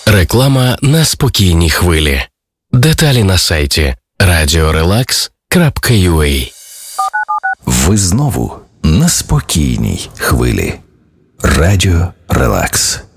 Реклама на спокійній хвилі. Деталі на сайті radiorelax.ua. Ви знову на спокійній хвилі. Радіо Релакс.